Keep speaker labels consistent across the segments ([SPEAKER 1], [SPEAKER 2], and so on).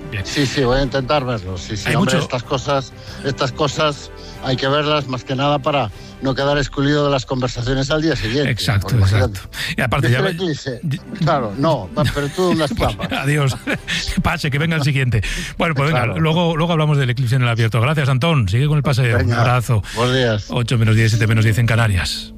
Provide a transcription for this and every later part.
[SPEAKER 1] Bien.
[SPEAKER 2] Sí, voy a intentar verlo. Sí,
[SPEAKER 1] Hay
[SPEAKER 2] hombre,
[SPEAKER 1] mucho.
[SPEAKER 2] estas cosas hay que verlas más que nada para no quedar excluido de las conversaciones al día siguiente.
[SPEAKER 1] Exacto. Y aparte
[SPEAKER 2] ya... Claro, no, pero tú dónde estás.
[SPEAKER 1] Adiós. Pase, que venga el siguiente. Bueno, pues venga,
[SPEAKER 2] claro.
[SPEAKER 1] luego hablamos del eclipse en el abierto. Gracias, Antón. Sigue con el paseo.
[SPEAKER 2] Venga,
[SPEAKER 1] un abrazo.
[SPEAKER 2] Buenos días.
[SPEAKER 1] 8 menos 10, 7 menos 10 en Canarias.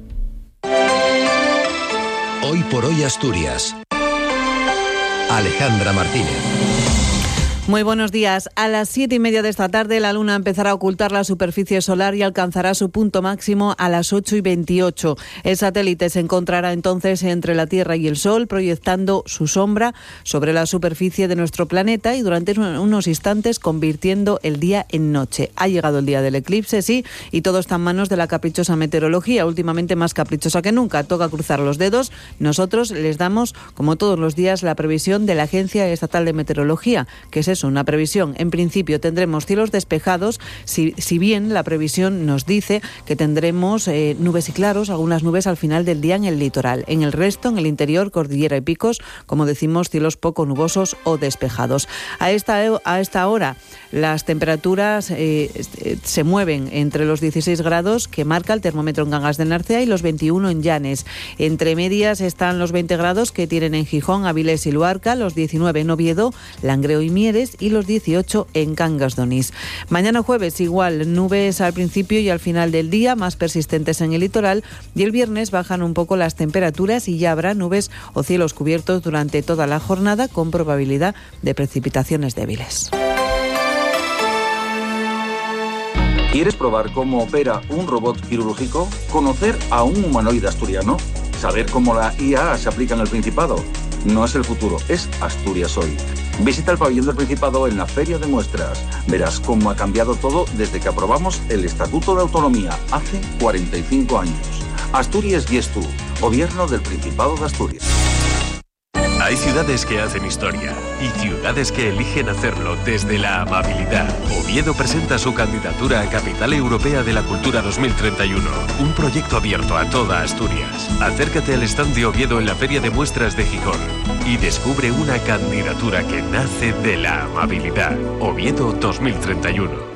[SPEAKER 3] Hoy por hoy Asturias. Alejandra Martínez.
[SPEAKER 4] Muy buenos días. A las 7:30 de esta tarde la luna empezará a ocultar la superficie solar y alcanzará su punto máximo a las 8:28. El satélite se encontrará entonces entre la Tierra y el Sol, proyectando su sombra sobre la superficie de nuestro planeta y durante unos instantes convirtiendo el día en noche. Ha llegado el día del eclipse, sí, y todo está en manos de la caprichosa meteorología, últimamente más caprichosa que nunca. Toca cruzar los dedos. Nosotros les damos, como todos los días, la previsión de la Agencia Estatal de Meteorología, que es una previsión. En principio tendremos cielos despejados, si bien la previsión nos dice que tendremos nubes y claros, algunas nubes al final del día en el litoral. En el resto, en el interior, cordillera y picos, como decimos, cielos poco nubosos o despejados. A esta hora las temperaturas se mueven entre los 16 grados que marca el termómetro en Cangas del Narcea y los 21 en Llanes. Entre medias están los 20 grados que tienen en Gijón, Avilés y Luarca, los 19 en Oviedo, Langreo y Mieres y los 18 en Cangas de Onís. Mañana jueves igual, nubes al principio y al final del día, más persistentes en el litoral, y el viernes bajan un poco las temperaturas y ya habrá nubes o cielos cubiertos durante toda la jornada con probabilidad de precipitaciones débiles.
[SPEAKER 5] ¿Quieres probar cómo opera un robot quirúrgico? ¿Conocer a un humanoide asturiano? ¿Saber cómo la IA se aplica en el Principado? No es el futuro, es Asturias hoy. Visita el pabellón del Principado en la Feria de Muestras. Verás cómo ha cambiado todo desde que aprobamos el Estatuto de Autonomía hace 45 años. Asturias y es tú, Gobierno del Principado de Asturias.
[SPEAKER 6] Hay ciudades que hacen historia y ciudades que eligen hacerlo desde la amabilidad. Oviedo presenta su candidatura a Capital Europea de la Cultura 2031, un proyecto abierto a toda Asturias. Acércate al stand de Oviedo en la Feria de Muestras de Gijón y descubre una candidatura que nace de la amabilidad. Oviedo 2031.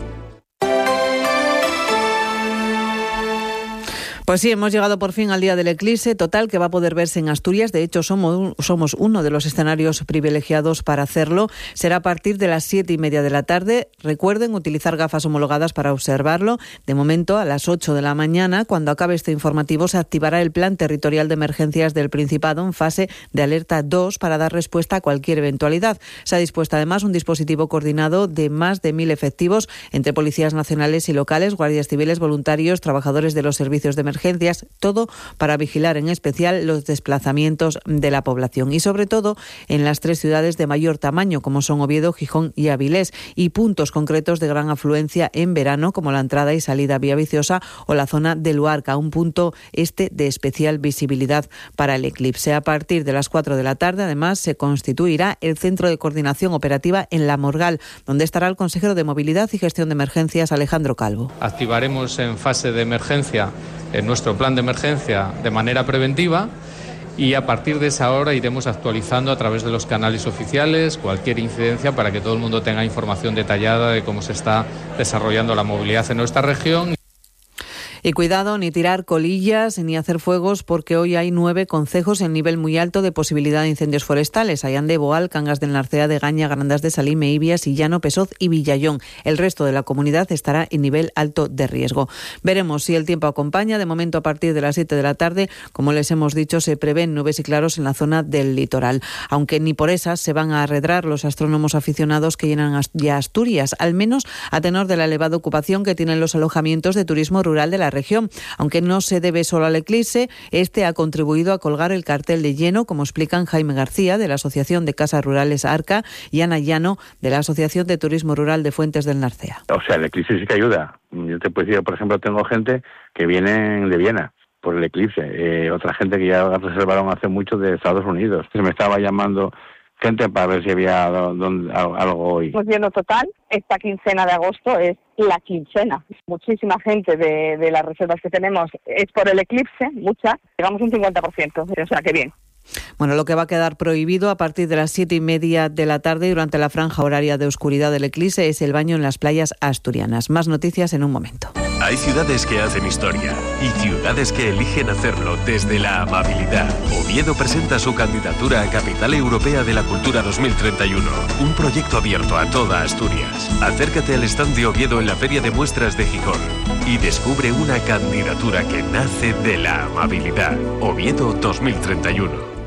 [SPEAKER 4] Pues sí, hemos llegado por fin al día del eclipse total que va a poder verse en Asturias. De hecho, somos uno de los escenarios privilegiados para hacerlo. Será a partir de las 7:30 de la tarde. Recuerden utilizar gafas homologadas para observarlo. De momento, a las 8 de la mañana, cuando acabe este informativo, se activará el Plan Territorial de Emergencias del Principado en fase de alerta 2 para dar respuesta a cualquier eventualidad. Se ha dispuesto además un dispositivo coordinado de más de 1.000 efectivos entre policías nacionales y locales, guardias civiles, voluntarios, trabajadores de los servicios de emergencias, todo para vigilar en especial los desplazamientos de la población y sobre todo en las 3 ciudades de mayor tamaño como son Oviedo, Gijón y Avilés y puntos concretos de gran afluencia en verano como la entrada y salida Vía Viciosa o la zona de Luarca, un punto de especial visibilidad para el eclipse. A partir de las 4 de la tarde además se constituirá el Centro de Coordinación Operativa en La Morgal, donde estará el consejero de Movilidad y Gestión de Emergencias Alejandro Calvo.
[SPEAKER 7] Activaremos en fase de emergencia nuestro plan de emergencia de manera preventiva y a partir de esa hora iremos actualizando a través de los canales oficiales cualquier incidencia para que todo el mundo tenga información detallada de cómo se está desarrollando la movilidad en nuestra región.
[SPEAKER 4] Y cuidado, ni tirar colillas ni hacer fuegos porque hoy hay 9 concejos en nivel muy alto de posibilidad de incendios forestales. Allande, Boal, Cangas del Narcea, de Gaña, Grandas de Salime, Ibias, Illano, Pesoz y Villayón. El resto de la comunidad estará en nivel alto de riesgo. Veremos si el tiempo acompaña. De momento, a partir de las 7 de la tarde, como les hemos dicho, se prevén nubes y claros en la zona del litoral. Aunque ni por esas se van a arredrar los astrónomos aficionados que llenan ya Asturias, al menos a tenor de la elevada ocupación que tienen los alojamientos de turismo rural de la región. Aunque no se debe solo al eclipse, este ha contribuido a colgar el cartel de lleno, como explican Jaime García, de la Asociación de Casas Rurales Arca, y Ana Llano, de la Asociación de Turismo Rural de Fuentes del Narcea.
[SPEAKER 8] O sea, el eclipse sí que ayuda. Yo te puedo decir, por ejemplo, tengo gente que viene de Viena por el eclipse, otra gente que ya reservaron hace mucho de Estados Unidos. Se me estaba llamando gente para ver si había algo hoy.
[SPEAKER 9] Pues lleno total, esta quincena de agosto es la quincena. Muchísima gente de las reservas que tenemos es por el eclipse, muchas, llegamos un 50%, o sea que bien.
[SPEAKER 4] Bueno, lo que va a quedar prohibido a partir de las 7:30 de la tarde durante la franja horaria de oscuridad del eclipse es el baño en las playas asturianas. Más noticias en un momento.
[SPEAKER 6] Hay ciudades que hacen historia y ciudades que eligen hacerlo desde la amabilidad. Oviedo presenta su candidatura a Capital Europea de la Cultura 2031, un proyecto abierto a toda Asturias. Acércate al stand de Oviedo en la Feria de Muestras de Gijón y descubre una candidatura que nace de la amabilidad. Oviedo 2031.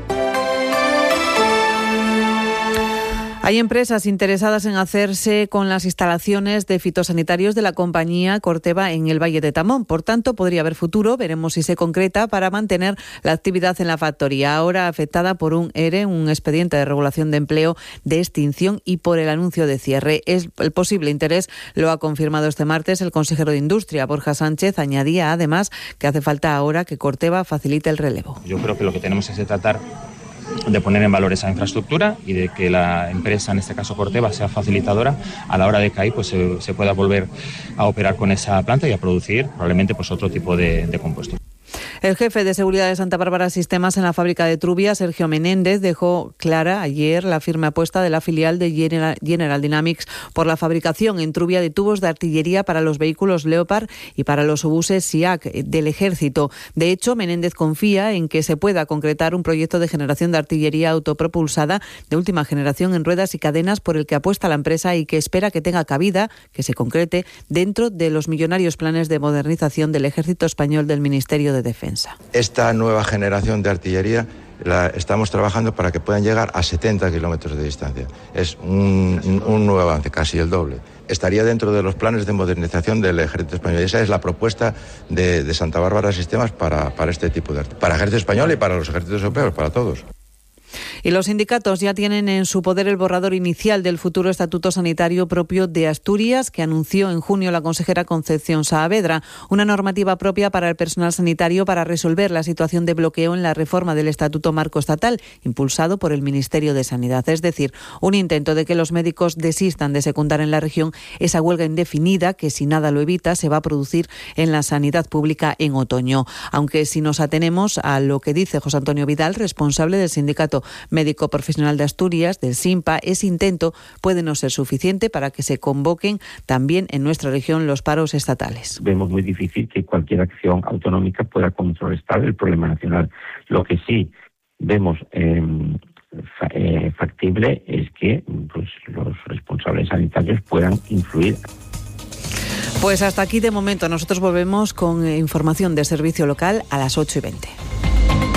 [SPEAKER 4] Hay empresas interesadas en hacerse con las instalaciones de fitosanitarios de la compañía Corteva en el Valle de Tamón. Por tanto, podría haber futuro, veremos si se concreta, para mantener la actividad en la factoría, ahora afectada por un ERE, un expediente de regulación de empleo de extinción, y por el anuncio de cierre. El posible interés lo ha confirmado este martes el consejero de Industria, Borja Sánchez. Añadía además que hace falta ahora que Corteva facilite el relevo.
[SPEAKER 10] Yo creo que lo que tenemos es de tratar de poner en valor esa infraestructura y de que la empresa, en este caso Corteva, sea facilitadora a la hora de que ahí pues, se pueda volver a operar con esa planta y a producir probablemente pues, otro tipo de compuestos.
[SPEAKER 4] El jefe de seguridad de Santa Bárbara Sistemas en la fábrica de Trubia, Sergio Menéndez, dejó clara ayer la firme apuesta de la filial de General Dynamics por la fabricación en Trubia de tubos de artillería para los vehículos Leopard y para los obuses SIAC del Ejército. De hecho, Menéndez confía en que se pueda concretar un proyecto de generación de artillería autopropulsada de última generación en ruedas y cadenas por el que apuesta la empresa y que espera que tenga cabida, que se concrete dentro de los millonarios planes de modernización del Ejército Español del Ministerio de Defensa.
[SPEAKER 11] Esta nueva generación de artillería la estamos trabajando para que puedan llegar a 70 kilómetros de distancia. Es un nuevo avance, casi el doble. Estaría dentro de los planes de modernización del Ejército Español. Esa es la propuesta de Santa Bárbara Sistemas para este tipo de para el Ejército Español y para los ejércitos europeos, para todos.
[SPEAKER 4] Y los sindicatos ya tienen en su poder el borrador inicial del futuro estatuto sanitario propio de Asturias, que anunció en junio la consejera Concepción Saavedra, una normativa propia para el personal sanitario para resolver la situación de bloqueo en la reforma del estatuto marco estatal, impulsado por el Ministerio de Sanidad. Es decir, un intento de que los médicos desistan de secundar en la región esa huelga indefinida que, si nada lo evita, se va a producir en la sanidad pública en otoño. Aunque si nos atenemos a lo que dice José Antonio Vidal, responsable del Sindicato Médico Profesional de Asturias, del SINPA, ese intento puede no ser suficiente para que se convoquen también en nuestra región los paros estatales.
[SPEAKER 12] Vemos muy difícil que cualquier acción autonómica pueda contrarrestar el problema nacional. Lo que sí vemos factible es que pues, los responsables sanitarios puedan influir.
[SPEAKER 4] Pues hasta aquí de momento. Nosotros volvemos con información de servicio local a las 8:20.